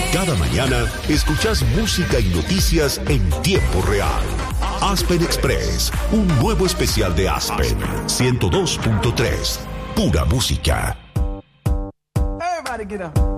Cada mañana escuchás música y noticias en tiempo real. Aspen Express, un nuevo especial de Aspen 102.3. Pura música. Everybody get up.